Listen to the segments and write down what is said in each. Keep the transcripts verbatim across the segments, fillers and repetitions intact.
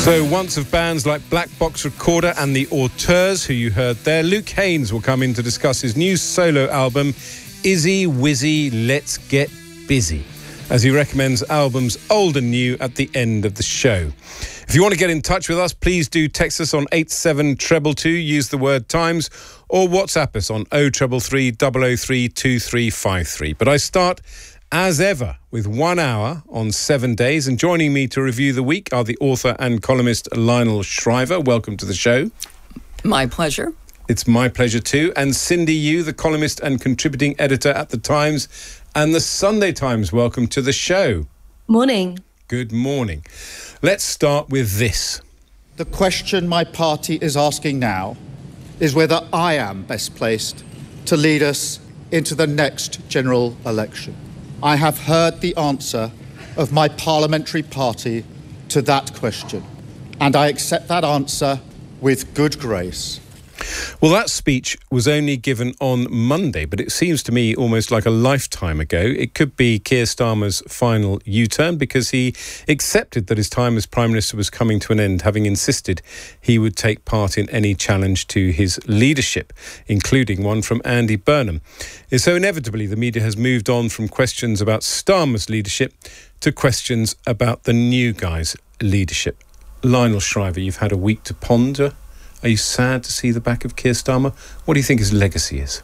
So once of bands like Black Box Recorder and the Auteurs, who you heard there, Luke Haines will come in to discuss his new solo album, Izzy Wizzy Let's Get Busy, as he recommends albums old and new at the end of the show. If you want to get in touch with us, please do text us on eight seven two two, use the word Times, or WhatsApp us on oh three three, double oh three, two three five three. But I start, as ever, with one hour on seven days. And joining me to review the week are the author and columnist Lionel Shriver. Welcome to the show. My pleasure. It's my pleasure too. And Cindy Yu, the columnist and contributing editor at The Times and The Sunday Times. Welcome to the show. Morning. Good morning. Let's start with this. The question my party is asking now is whether I am best placed to lead us into the next general election. I have heard the answer of my parliamentary party to that question, and I accept that answer with good grace. Well, that speech was only given on Monday, but it seems to me almost like a lifetime ago. It could be Keir Starmer's final U-turn, because he accepted that his time as Prime Minister was coming to an end, having insisted he would take part in any challenge to his leadership, including one from Andy Burnham. And so inevitably, the media has moved on from questions about Starmer's leadership to questions about the new guy's leadership. Lionel Shriver, you've had a week to ponder. Are you sad to see the back of Keir Starmer? What do you think his legacy is?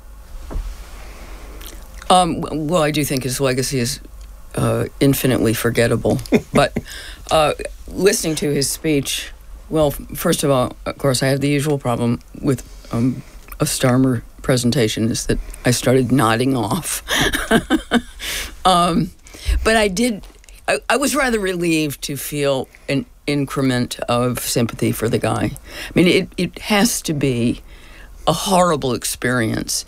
Um, well, I do think his legacy is uh, infinitely forgettable. But uh, listening to his speech, well, first of all, of course, I have the usual problem with um, a Starmer presentation, is that I started nodding off. um, but I did, I, I was rather relieved to feel an increment of sympathy for the guy. I mean, it, it has to be a horrible experience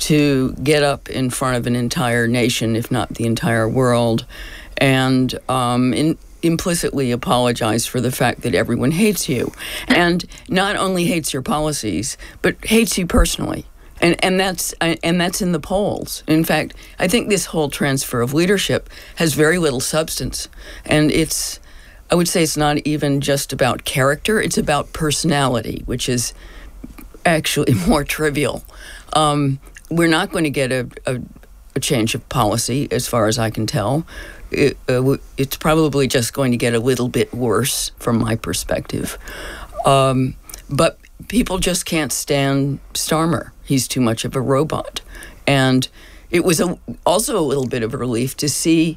to get up in front of an entire nation, if not the entire world, and um, in, implicitly apologize for the fact that everyone hates you. And not only hates your policies, but hates you personally. And and that's and that's in the polls. In fact, I think this whole transfer of leadership has very little substance. And it's I would say it's not even just about character, it's about personality, which is actually more trivial. Um, we're not going to get a, a, a change of policy, as far as I can tell. It, uh, it's probably just going to get a little bit worse from my perspective. Um, but people just can't stand Starmer. He's too much of a robot. And it was a, also a little bit of a relief to see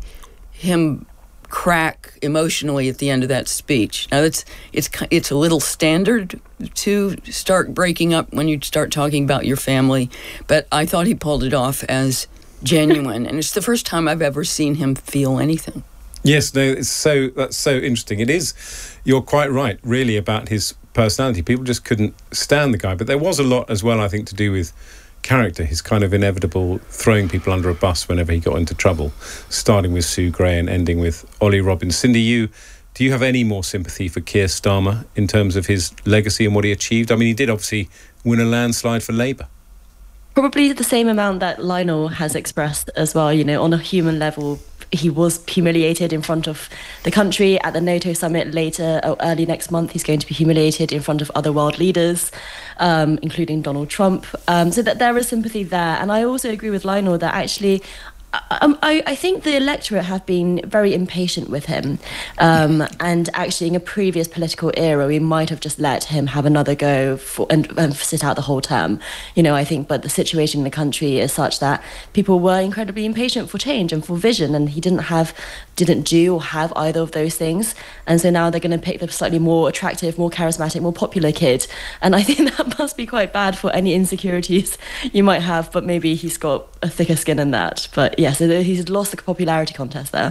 him crack emotionally at the end of that speech. Now, it's it's it's a little standard to start breaking up when you start talking about your family, but I thought he pulled it off as genuine, and it's the first time I've ever seen him feel anything. Yes, no, it's so that's so interesting. It is, you're quite right, really, about his personality. People just couldn't stand the guy, but there was a lot as well, I think, to do with character, his kind of inevitable throwing people under a bus whenever he got into trouble, starting with Sue Gray and ending with Ollie Robbins. Cindy, you, do you have any more sympathy for Keir Starmer in terms of his legacy and what he achieved? I mean, he did obviously win a landslide for Labour. Probably the same amount that Lionel has expressed as well. You know, on a human level, he was humiliated in front of the country at the NATO summit later, or early next month. He's going to be humiliated in front of other world leaders, um, including Donald Trump. Um, so that there is sympathy there. And I also agree with Lionel that actually, Um, I, I think the electorate have been very impatient with him, um, and actually in a previous political era we might have just let him have another go for, and, and sit out the whole term, you know. I think, but the situation in the country is such that people were incredibly impatient for change and for vision, and he didn't have, didn't do or have either of those things, and so now they're going to pick the slightly more attractive, more charismatic, more popular kid, and I think that must be quite bad for any insecurities you might have, but maybe he's got a thicker skin in that. But yeah, so he's lost the popularity contest there.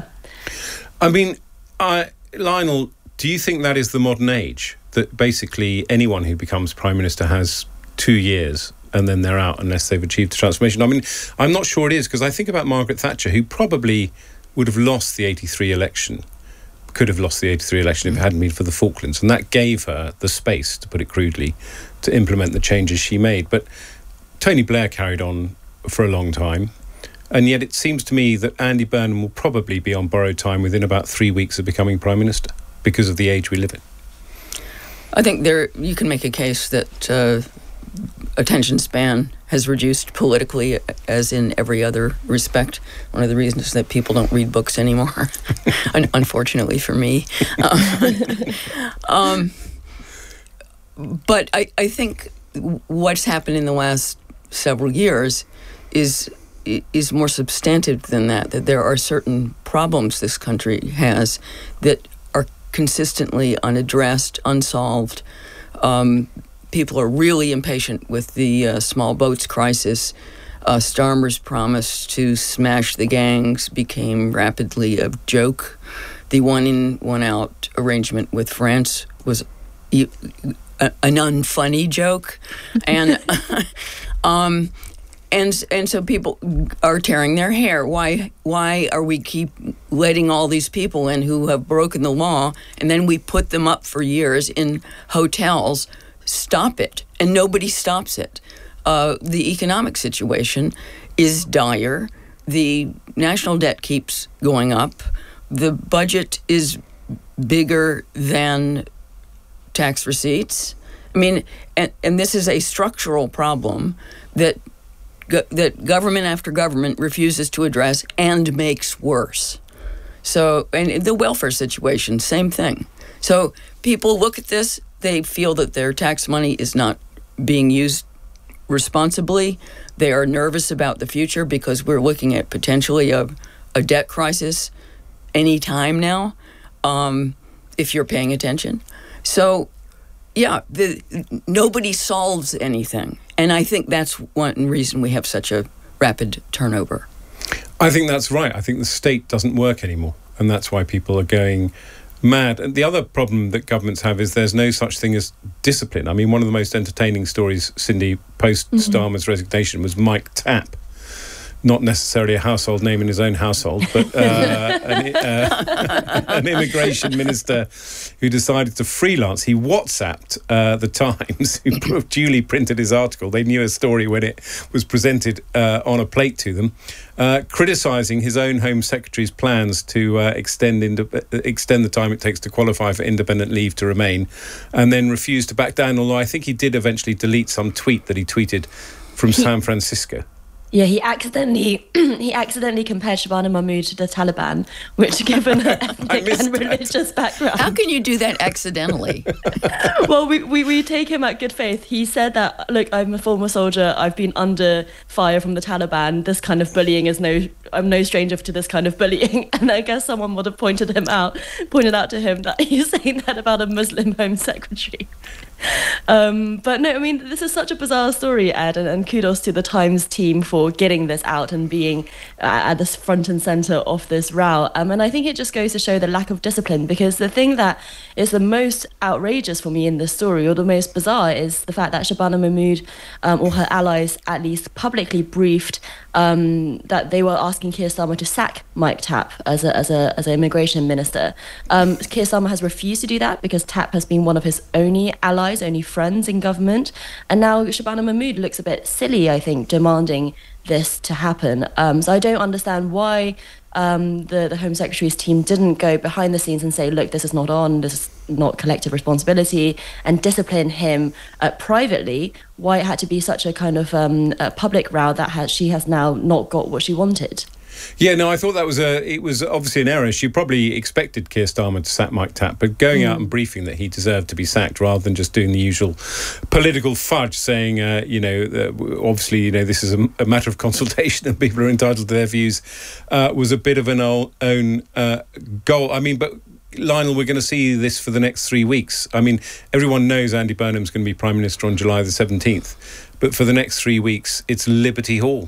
I mean, I, Lionel, do you think that is the modern age? That basically anyone who becomes Prime Minister has two years and then they're out unless they've achieved the transformation? I mean, I'm not sure it is, because I think about Margaret Thatcher, who probably would have lost the eighty-three election, could have lost the eighty-three election if it hadn't been for the Falklands. And that gave her the space, to put it crudely, to implement the changes she made. But Tony Blair carried on for a long time. And yet it seems to me that Andy Burnham will probably be on borrowed time within about three weeks of becoming Prime Minister because of the age we live in. I think there you can make a case that uh, attention span has reduced politically, as in every other respect. One of the reasons that people don't read books anymore, unfortunately for me. um, but I, I think what's happened in the last several years is is more substantive than that, that there are certain problems this country has that are consistently unaddressed, unsolved. Um, people are really impatient with the uh, small boats crisis. Uh, Starmer's promise to smash the gangs became rapidly a joke. The one-in, one-out arrangement with France was e- a, an unfunny joke. And... um, And and so people are tearing their hair. Why why are we keep letting all these people in who have broken the law, and then we put them up for years in hotels? Stop it. And nobody stops it. Uh, the economic situation is dire. The national debt keeps going up. The budget is bigger than tax receipts. I mean, and, and this is a structural problem that Go- that government after government refuses to address and makes worse. So, and the welfare situation, same thing. So people look at this, they feel that their tax money is not being used responsibly. They are nervous about the future because we're looking at potentially a, a debt crisis any time now, um, if you're paying attention. So, yeah, the, nobody solves anything. And I think that's one reason we have such a rapid turnover. I think that's right. I think the state doesn't work anymore, and that's why people are going mad. And the other problem that governments have is there's no such thing as discipline. I mean, one of the most entertaining stories, Cindy, post-Starmer's mm-hmm. resignation was Mike Tapp. Not necessarily a household name in his own household, but uh, an, uh, an immigration minister who decided to freelance. He WhatsApped uh, the Times, who duly printed his article. They knew a story when it was presented uh, on a plate to them, uh, criticising his own Home Secretary's plans to uh, extend ind- extend the time it takes to qualify for independent leave to remain, and then refused to back down, although I think he did eventually delete some tweet that he tweeted from San Francisco. Yeah, he accidentally he accidentally compared Shabana Mahmood to the Taliban, which, given her ethnic and religious that. background... How can you do that accidentally? Well, we, we, we take him at good faith. He said that, look, I'm a former soldier, I've been under fire from the Taliban, this kind of bullying is no... I'm no stranger to this kind of bullying. And I guess someone would have pointed him out, pointed out to him that he's saying that about a Muslim Home Secretary. Um, but no, I mean, this is such a bizarre story, Ed, and, and kudos to the Times team for getting this out and being uh, at the front and centre of this row. Um, and I think it just goes to show the lack of discipline, because the thing that is the most outrageous for me in this story, or the most bizarre, is the fact that Shabana Mahmood um, or her allies at least publicly briefed um, that they were asking Keir Starmer to sack Mike Tapp as a as a as an immigration minister. Um, Keir Starmer has refused to do that because Tapp has been one of his only allies, only friends in government, and now Shabana Mahmood looks a bit silly, I think, demanding this to happen. Um, so I don't understand why um, the, the Home Secretary's team didn't go behind the scenes and say, look, this is not on, this is not collective responsibility, and discipline him uh, privately. Why it had to be such a kind of um, a public row that has, she has now not got what she wanted. Yeah, no, I thought that was a. It was obviously an error. She probably expected Keir Starmer to sack Mike Tapp, but going mm. out and briefing that he deserved to be sacked rather than just doing the usual political fudge, saying, uh, you know, uh, obviously, you know, this is a, a matter of consultation and people are entitled to their views, uh, was a bit of an own uh, goal. I mean, but Lionel, we're going to see this for the next three weeks. I mean, everyone knows Andy Burnham's going to be Prime Minister on July the seventeenth, but for the next three weeks, it's Liberty Hall.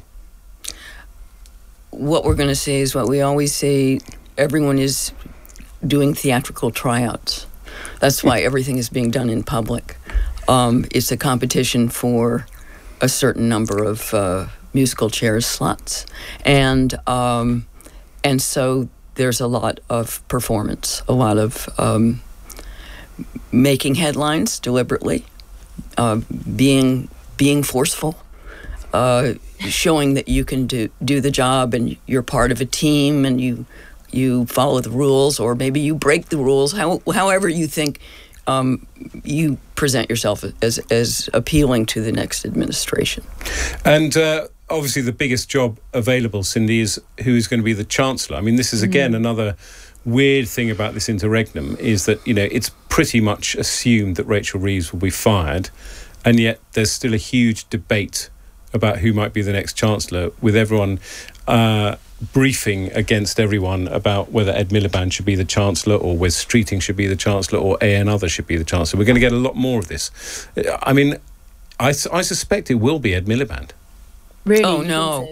What we're going to see is what we always see. Everyone is doing theatrical tryouts. That's why everything is being done in public. Um, it's a competition for a certain number of uh, musical chairs slots. And, um, and so there's a lot of performance, a lot of um, making headlines deliberately, uh, being being forceful, uh, showing that you can do do the job and you're part of a team and you you follow the rules, or maybe you break the rules. How, however you think um, you present yourself as as appealing to the next administration. And uh, obviously the biggest job available, Cindy, is who is going to be the Chancellor. I mean, this is, again, mm. another weird thing about this interregnum is that, you know, it's pretty much assumed that Rachel Reeves will be fired, and yet there's still a huge debate about who might be the next Chancellor, with everyone uh, briefing against everyone about whether Ed Miliband should be the Chancellor or Wes Streeting should be the Chancellor or A N Other should be the Chancellor. We're going to get a lot more of this. I mean, I, I suspect it will be Ed Miliband. Really? Oh, no.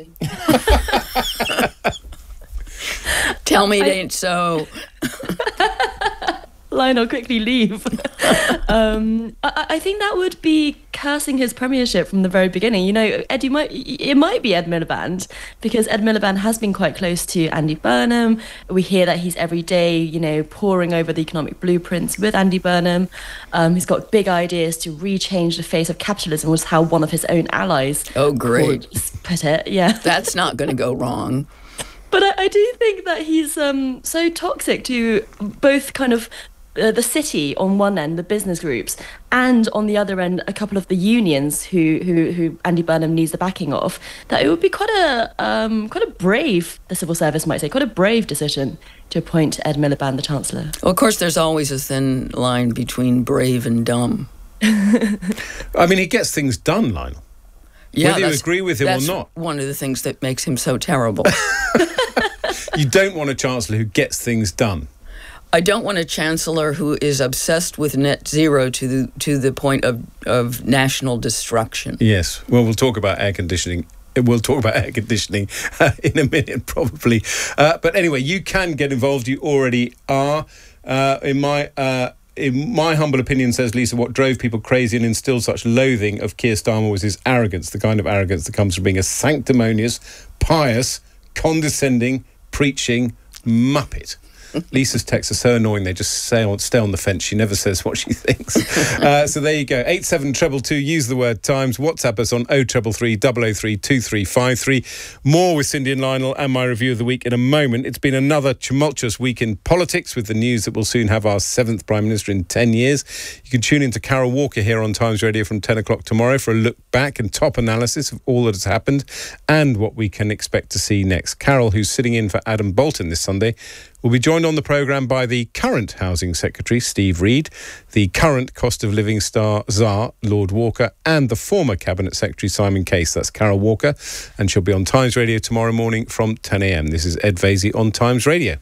Tell me it ain't so. Lionel, quickly leave. um, I, I think that would be cursing his premiership from the very beginning. You know, Ed, you might, it might be Ed Miliband, because Ed Miliband has been quite close to Andy Burnham. We hear that he's every day, you know, poring over the economic blueprints with Andy Burnham. Um, he's got big ideas to rechange the face of capitalism, was how one of his own allies oh, great. put it. Yeah, that's not going to go wrong. But I, I do think that he's um, so toxic to both kind of Uh, the city on one end, the business groups, and on the other end, a couple of the unions who who, who Andy Burnham needs the backing of, that it would be quite a um, quite a brave, the civil service might say, quite a brave decision to appoint Ed Miliband the Chancellor. Well, of course, there's always a thin line between brave and dumb. I mean, he gets things done, Lionel. Yeah, whether you agree with him or not. One of the things that makes him so terrible. You don't want a Chancellor who gets things done. I don't want a chancellor who is obsessed with net zero to the to the point of, of national destruction. Yes. Well, we'll talk about air conditioning. We'll talk about air conditioning uh, in a minute, probably. Uh, but anyway, you can get involved. You already are. Uh, in my uh, in my humble opinion, says Lisa, what drove people crazy and instilled such loathing of Keir Starmer was his arrogance, the kind of arrogance that comes from being a sanctimonious, pious, condescending, preaching muppet. Lisa's texts are so annoying, they just stay on, stay on the fence. She never says what she thinks. uh, so there you go. eight seven two two two, use the word Times. WhatsApp us on oh three three three, double oh three, two three five three. More with Cindy and Lionel and my review of the week in a moment. It's been another tumultuous week in politics, with the news that we'll soon have our seventh Prime Minister in ten years. You can tune in to Carol Walker here on Times Radio from ten o'clock tomorrow for a look back and top analysis of all that has happened and what we can expect to see next. Carol, who's sitting in for Adam Bolton this Sunday, will be joined on the programme by the current Housing Secretary, Steve Reed, the current cost of living star czar, Lord Walker, and the former Cabinet Secretary, Simon Case. That's Carol Walker, and she'll be on Times Radio tomorrow morning from ten a.m. This is Ed Vaizey on Times Radio.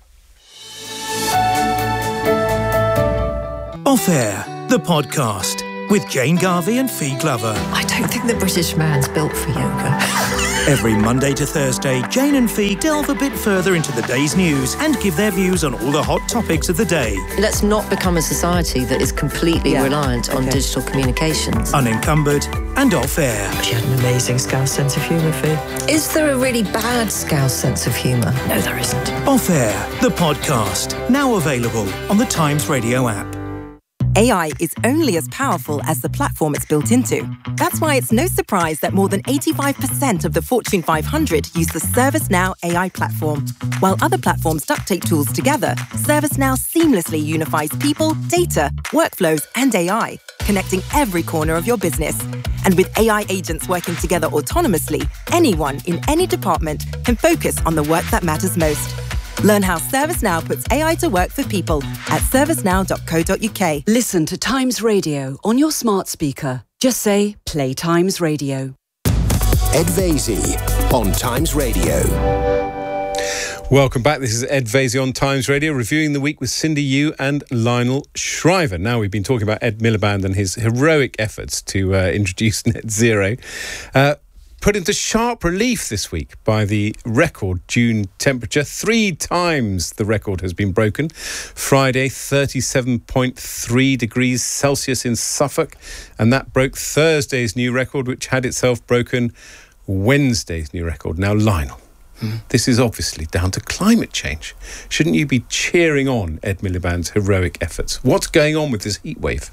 Off Air, the podcast, with Jane Garvey and Fee Glover. I don't think the British man's built for yoga. Every Monday to Thursday, Jane and Fee delve a bit further into the day's news and give their views on all the hot topics of the day. Let's not become a society that is completely yeah. reliant on okay. digital communications. Unencumbered and off air. She had an amazing Scouse sense of humour, Fee. Is there a really bad Scouse sense of humour? No, there isn't. Off Air, the podcast, now available on the Times Radio app. A I is only as powerful as the platform it's built into. That's why it's no surprise that more than eighty-five percent of the Fortune five hundred use the ServiceNow A I platform. While other platforms duct tape tools together, ServiceNow seamlessly unifies people, data, workflows, and A I, connecting every corner of your business. And with A I agents working together autonomously, anyone in any department can focus on the work that matters most. Learn how ServiceNow puts A I to work for people at servicenow dot co dot uk. Listen to Times Radio on your smart speaker. Just say, play Times Radio. Ed Vaizey on Times Radio. Welcome back. This is Ed Vaizey on Times Radio, reviewing the week with Cindy Yu and Lionel Shriver. Now, we've been talking about Ed Miliband and his heroic efforts to uh, introduce net zero. Uh, Put into sharp relief this week by the record June temperature. Three times the record has been broken. Friday, thirty-seven point three degrees Celsius in Suffolk. And that broke Thursday's new record, which had itself broken Wednesday's new record. Now, Lionel, hmm. this is obviously down to climate change. Shouldn't you be cheering on Ed Miliband's heroic efforts? What's going on with this heat wave?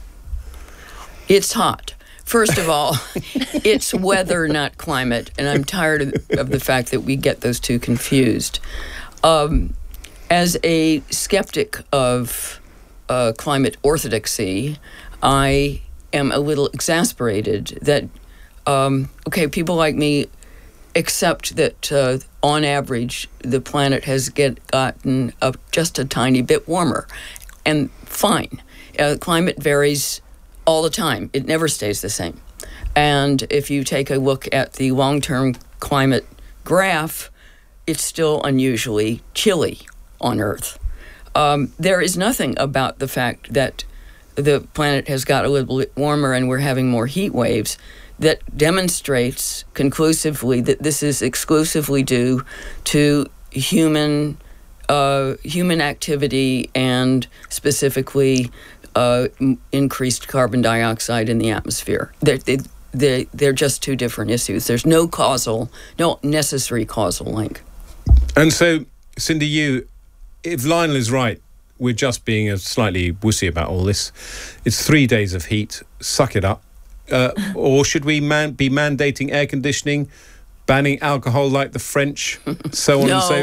It's hot. First of all, it's weather, not climate, and I'm tired of, of the fact that we get those two confused. Um, as a skeptic of uh, climate orthodoxy, I am a little exasperated that, um, okay, people like me accept that uh, on average the planet has get gotten uh, just a tiny bit warmer, and fine. Uh, climate varies all the time. It never stays the same. And if you take a look at the long-term climate graph, it's still unusually chilly on Earth. Um, there is nothing about the fact that the planet has got a little bit warmer and we're having more heat waves that demonstrates conclusively that this is exclusively due to human uh, human activity and specifically uh, increased carbon dioxide in the atmosphere. They're, they, they, they're just two different issues. There's no causal, no necessary causal link. And so, Cindy, you, if Lionel is right, we're just being a slightly wussy about all this. It's three days of heat. Suck it up. Uh, or should we man- be mandating air conditioning, banning alcohol like the French, so on no. and so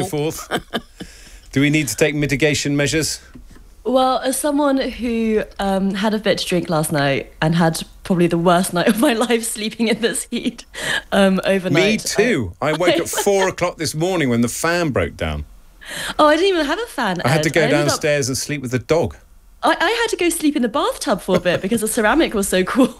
forth? Do we need to take mitigation measures? Well, as someone who um, had a bit to drink last night and had probably the worst night of my life sleeping in this heat um, overnight. Me too. I, I woke I, at four o'clock this morning when the fan broke down. Oh, I didn't even have a fan, Ed. I had to go I downstairs up... and sleep with the dog. I, I had to go sleep in the bathtub for a bit because the ceramic was so cool.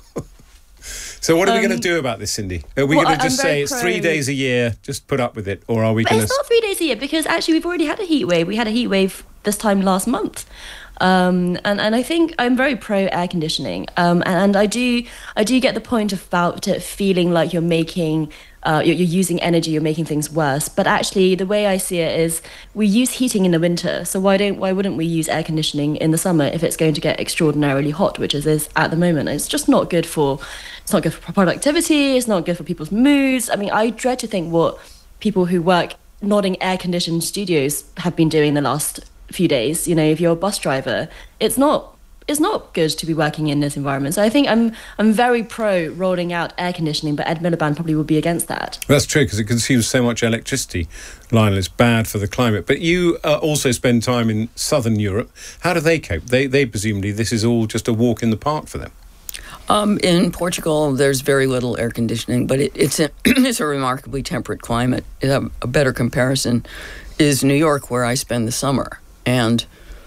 So what are um, we going to do about this, Cindy? Are we well, going to just say pro... it's three days a year, just put up with it, or are we going to... It's not three days a year because actually we've already had a heat wave. We had a heat wave this time last month. Um, and, and I think I'm very pro air conditioning. Um, and, and I do I do get the point about it feeling like you're making... Uh, you're, you're using energy, you're making things worse. But actually, the way I see it is we use heating in the winter. So why don't why wouldn't we use air conditioning in the summer if it's going to get extraordinarily hot, which it is at the moment? It's just not good for it's not good for productivity. It's not good for people's moods. I mean, I dread to think what people who work not in air-conditioned studios have been doing the last few days. You know, if you're a bus driver, it's not. It's not good to be working in this environment. So I think I'm I'm very pro rolling out air conditioning, but Ed Miliband probably would be against that. That's true, because it consumes so much electricity. Lionel, it's bad for the climate. But you uh, also spend time in southern Europe. How do they cope? They, they presumably, this is all just a walk in the park for them. Um, in Portugal, there's very little air conditioning, but it, it's, a, it's a remarkably temperate climate. A, a better comparison is New York, where I spend the summer. And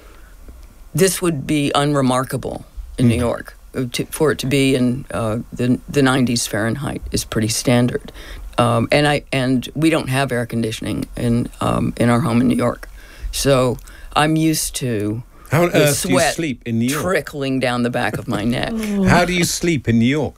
this would be unremarkable in mm. New York. To, for it to be in uh, the the nineties Fahrenheit is pretty standard, um, and I and we don't have air conditioning in um, in our home in New York, so I'm used to how on the earth sweat do you sleep in New York? Trickling down the back of my neck. How do you sleep in New York?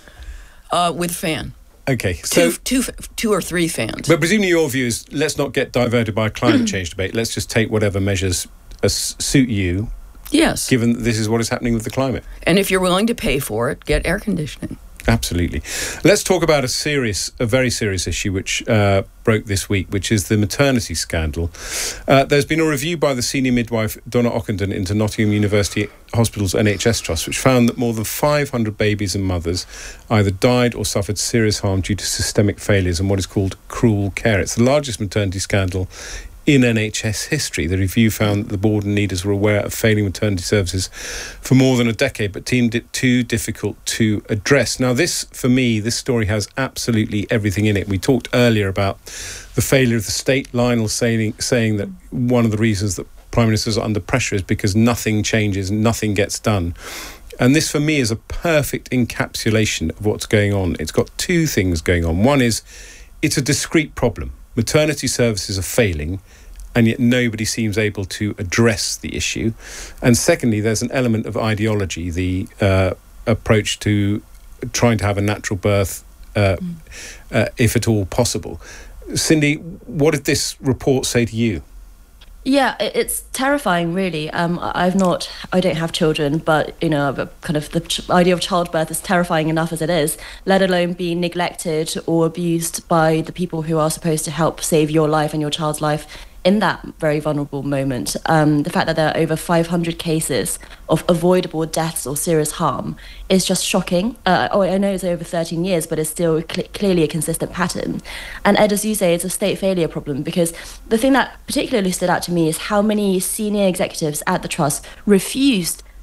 Uh, with fan. Okay, so two, two, two or three fans. But presumably your view is let's not get diverted by a climate change debate. Let's just take whatever measures uh, suit you. Yes. Given that this is what is happening with the climate. And if you're willing to pay for it, get air conditioning. Absolutely. Let's talk about a serious, a very serious issue which uh, broke this week, which is the maternity scandal. Uh, there's been a review by the senior midwife Donna Ockenden into Nottingham University Hospital's N H S Trust, which found that more than five hundred babies and mothers either died or suffered serious harm due to systemic failures and what is called cruel care. It's the largest maternity scandal in N H S history. The review found that the board and leaders were aware of failing maternity services for more than a decade, but deemed it too difficult to address. Now, this, for me, this story has absolutely everything in it. We talked earlier about the failure of the state. Lionel saying, saying that one of the reasons that prime ministers are under pressure is because nothing changes, nothing gets done. And this, for me, is a perfect encapsulation of what's going on. It's got two things going on. One is it's a discrete problem. Maternity services are failing, and yet nobody seems able to address the issue. And secondly, there's an element of ideology, the uh, approach to trying to have a natural birth, uh, mm. uh, if at all possible. Cindy, what did this report say to you? Yeah, it's terrifying, really. Um, I've not, I don't have children, but, you know, kind of the ch- idea of childbirth is terrifying enough as it is, let alone being neglected or abused by the people who are supposed to help save your life and your child's life in that very vulnerable moment. Um, the fact that there are over five hundred cases of avoidable deaths or serious harm is just shocking. Uh, oh, I know it's over thirteen years, but it's still cl- clearly a consistent pattern. And Ed, as you say, it's a state failure problem, because the thing that particularly stood out to me is how many senior executives at the Trust refused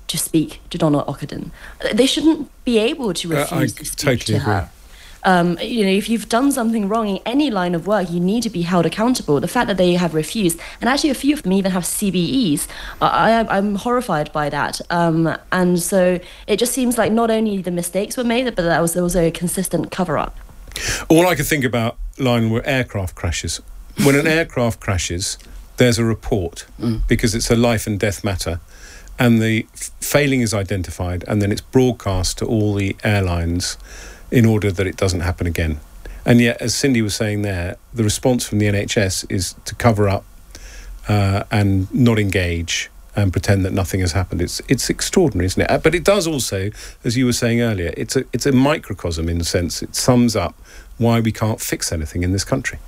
to speak to Donald Ockerton. They shouldn't be able to refuse uh, I to speak totally to agree. her. Um, you know, if you've done something wrong in any line of work, you need to be held accountable. The fact that they have refused, and actually a few of them even have C B Es, I, I'm horrified by that. Um, and so it just seems like not only the mistakes were made, but that was also a consistent cover-up. All I could think about, Lionel, were aircraft crashes. When an aircraft crashes, there's a report mm. because it's a life and death matter, and the f- failing is identified, and then it's broadcast to all the airlines in order that it doesn't happen again. And yet, as Cindy was saying there, the response from the N H S is to cover up uh, and not engage and pretend that nothing has happened. It's it's extraordinary, isn't it? But it does also, as you were saying earlier, it's a it's a microcosm in the sense it sums up why we can't fix anything in this country.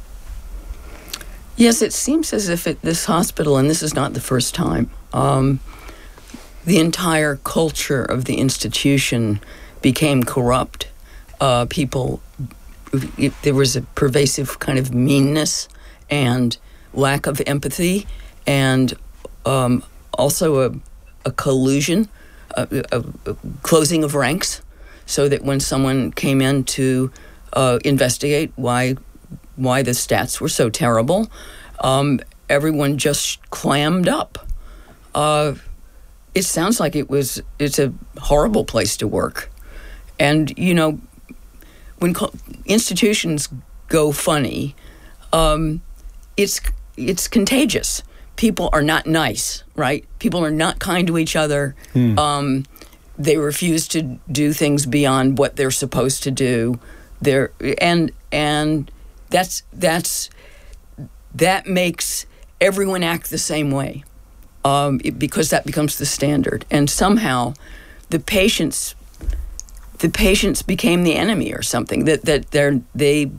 Yes, it seems as if at this hospital, and this is not the first time, um, the entire culture of the institution became corrupt. Uh, people, it, there was a pervasive kind of meanness and lack of empathy, and um, also a, a collusion, a, a, a closing of ranks, so that when someone came in to uh, investigate why why the stats were so terrible, um, everyone just clammed up. Uh, it sounds like it was it's a horrible place to work, and you know. When co- institutions go funny, um, it's it's contagious. People are not nice, right? People are not kind to each other. Mm. Um, they refuse to do things beyond what they're supposed to do. They're, and and that's that's that makes everyone act the same way, um, it, because that becomes the standard. And somehow, the patients. The patients became the enemy or something. That that they're they.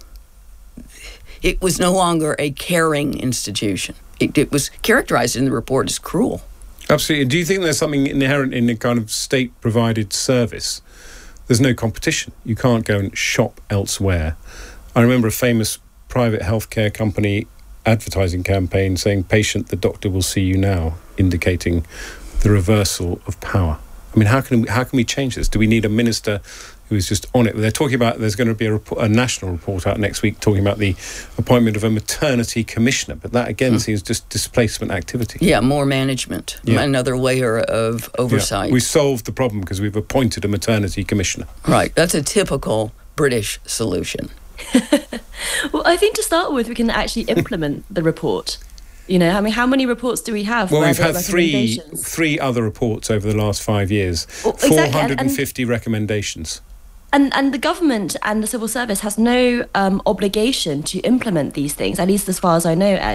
It was no longer a caring institution. It, it was characterized in the report as cruel. Absolutely. Do you think there's something inherent in a kind of state-provided service? There's no competition. You can't go and shop elsewhere. I remember a famous private healthcare company advertising campaign saying, "Patient, the doctor will see you now," indicating the reversal of power. I mean, how can we, how can we change this? Do we need a minister who is just on it? They're talking about there's going to be a, report, a national report out next week talking about the appointment of a maternity commissioner, but that again mm. seems just displacement activity. Yeah, more management, yeah. Another layer of oversight. Yeah. We solved the problem because we've appointed a maternity commissioner. Right, that's a typical British solution. Well, I think to start with, we can actually implement the report. You know, I mean, how many reports do we have? Well, we've had three three other reports over the last five years. Well, exactly. four hundred fifty and, and, recommendations. And and the government and the civil service has no um, obligation to implement these things, at least as far as I know, Ed.